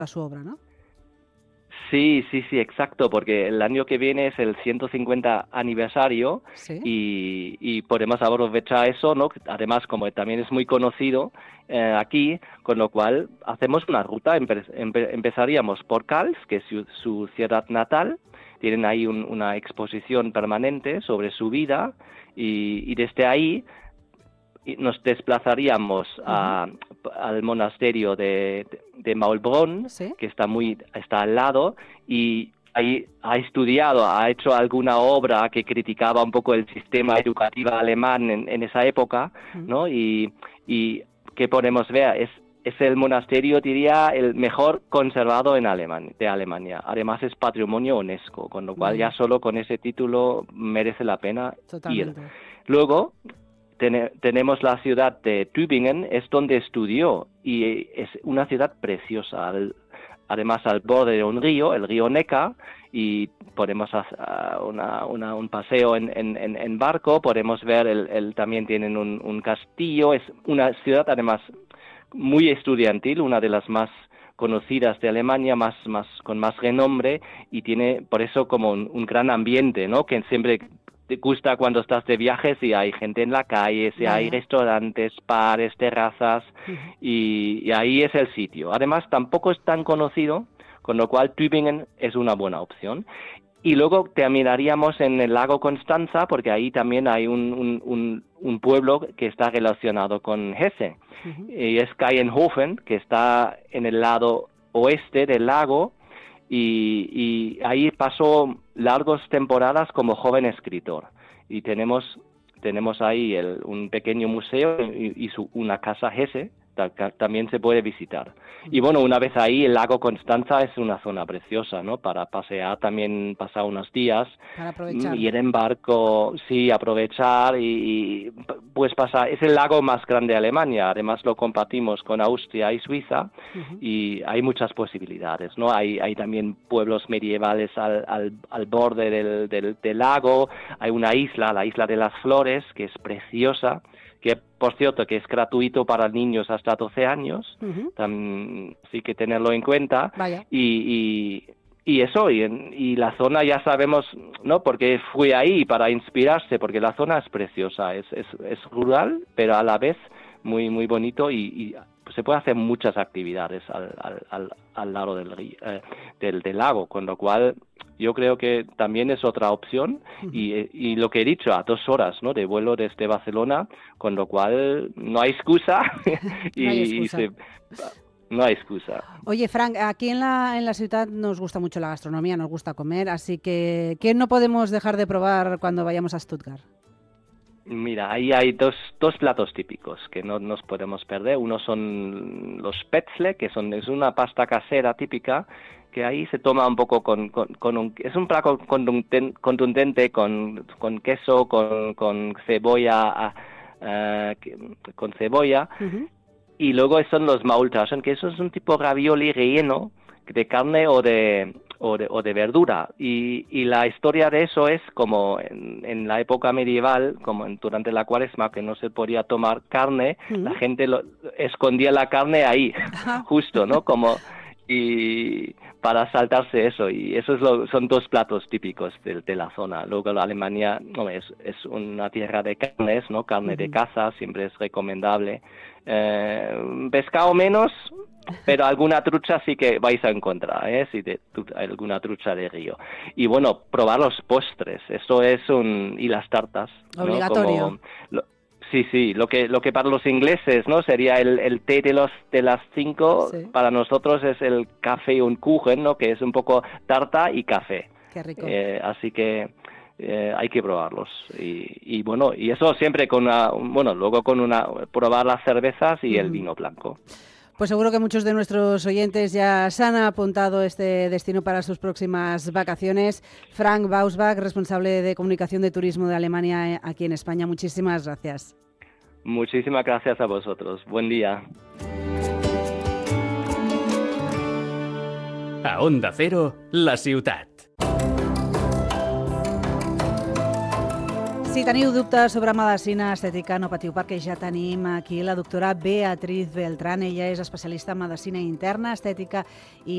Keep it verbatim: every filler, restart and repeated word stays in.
a su obra, ¿no? Sí, sí, sí, exacto, porque el año que viene es el ciento cincuenta aniversario Sí. y, y podemos aprovechar eso, ¿no? Además, como también es muy conocido eh, aquí, con lo cual hacemos una ruta, empe- empe- empezaríamos por Calç, que es su, su ciudad natal, tienen ahí un- una exposición permanente sobre su vida y, y desde ahí y nos desplazaríamos Ujú. a, al monasterio de, de Maulbronn, Sí. que está muy está al lado, y ahí ha estudiado, ha hecho alguna obra que criticaba un poco el sistema educativo alemán en, en esa época, Ujú. ¿no? Y, y ¿qué podemos ver? Es, es el monasterio, diría, el mejor conservado en Alemania, de Alemania. Además es patrimonio UNESCO, con lo cual ya Vaya, solo con ese título merece la pena ir. totalmente. Luego, Tene- tenemos la ciudad de Tübingen, es donde estudió y es una ciudad preciosa. Al- además, al borde de un río, el río Neckar, y podemos hacer una, una, un paseo en, en, en barco, podemos ver, el, el, también tienen un, un castillo, es una ciudad además muy estudiantil, una de las más conocidas de Alemania, más, más, con más renombre, y tiene por eso como un, un gran ambiente, ¿no? Que siempre te gusta cuando estás de viajes y hay gente en la calle, si hay Vaya. restaurantes, bares, terrazas, Ujú. y, y ahí es el sitio. Además, tampoco es tan conocido, con lo cual Tübingen es una buena opción. Y luego terminaríamos en el lago Constanza, porque ahí también hay un, un, un, un pueblo que está relacionado con Hesse. Ujú. Y es Kaienhofen, que está en el lado oeste del lago, y, y ahí pasó largas temporadas como joven escritor. Y tenemos, tenemos ahí el, un pequeño museo y, y su, una casa Hesse, ta- ta- también se puede visitar. Y bueno, una vez ahí, el lago Constanza es una zona preciosa, ¿no? Para pasear, también pasar unos días, Para mm, aprovechar. ir en barco, sí, aprovechar y, y, pues pasar. Es el lago más grande de Alemania, además lo compartimos con Austria y Suiza Ujú. y hay muchas posibilidades, ¿no? Hay, hay también pueblos medievales al, al, al borde del, del, del lago, hay una isla, la isla de las Flores, que es preciosa, que por cierto que es gratuito para niños hasta doce años, Ujú. también sí que tenerlo en cuenta, Vaya. y, y, y eso, y, en, y la zona ya sabemos, ¿no? Porque fui ahí para inspirarse, porque la zona es preciosa, es, es, es rural, pero a la vez muy, muy bonito y, y se puede hacer muchas actividades al, al, al, al lado del, río, eh, del, del lago, con lo cual yo creo que también es otra opción Ujú. y, y lo que he dicho, a dos horas, ¿no? De vuelo desde Barcelona, con lo cual no hay excusa No hay y, y excusa. se, no hay excusa. Oye, Frank, aquí en la, en la ciudad nos gusta mucho la gastronomía, nos gusta comer, así que ¿qué no podemos dejar de probar cuando vayamos a Stuttgart? Mira, ahí hay dos, dos platos típicos que no nos podemos perder. Uno son los Spätzle, que son, es una pasta casera típica, que ahí se toma un poco con, con, con un... Es un plato contundente, contundente con, con queso, con, con cebolla, uh, con cebolla. Ujú. Y luego son los Maultaschen, que eso es un tipo ravioli relleno de carne o de, o de, o de verdura. Y, y la historia de eso es como en, en la época medieval, como en, durante la cuaresma, que no se podía tomar carne, la Ujú. gente lo, escondía la carne ahí, Ajá. justo, ¿no? Como y para saltarse eso, y eso es lo, son dos platos típicos de, de la zona. Luego la Alemania no, es, es una tierra de carnes, ¿no? Carne de Ujú. caza, siempre es recomendable. Eh, pescado menos, pero alguna trucha sí que vais a encontrar, ¿eh? Sí, de, tu, alguna trucha de río. Y bueno, probar los postres, eso es un... y las tartas, ¿no? Obligatorio. Como... Lo, sí, sí, lo que, lo que para los ingleses, ¿no? Sería el, el té de, los, de las cinco, Sí, para nosotros es el café und Kuchen, ¿no? Que es un poco tarta y café. qué rico. Eh, así que eh, hay que probarlos y, y bueno, y eso siempre con una, bueno, luego con una, probar las cervezas y el Ujú. vino blanco. Pues seguro que muchos de nuestros oyentes ya se han apuntado este destino para sus próximas vacaciones. Frank Bausbach, responsable de comunicación de turismo de Alemania aquí en España, muchísimas gracias. Muchísimas gracias a vosotros. Buen día. A Onda Cero, la ciutat. Si teniu dubtes sobre medicina estètica, no patiu, perquè ja tenim aquí la doctora Beatriz Beltrán. Ella és especialista en medicina interna, estètica i